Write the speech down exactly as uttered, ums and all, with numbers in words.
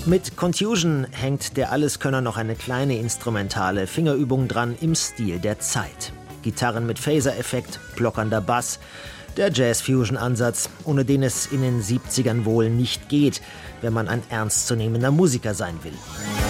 Mit Contusion hängt der Alleskönner noch eine kleine instrumentale Fingerübung dran im Stil der Zeit. Gitarren mit Phaser-Effekt, blockernder Bass, der Jazz-Fusion-Ansatz, ohne den es in den siebzigern wohl nicht geht, wenn man ein ernstzunehmender Musiker sein will.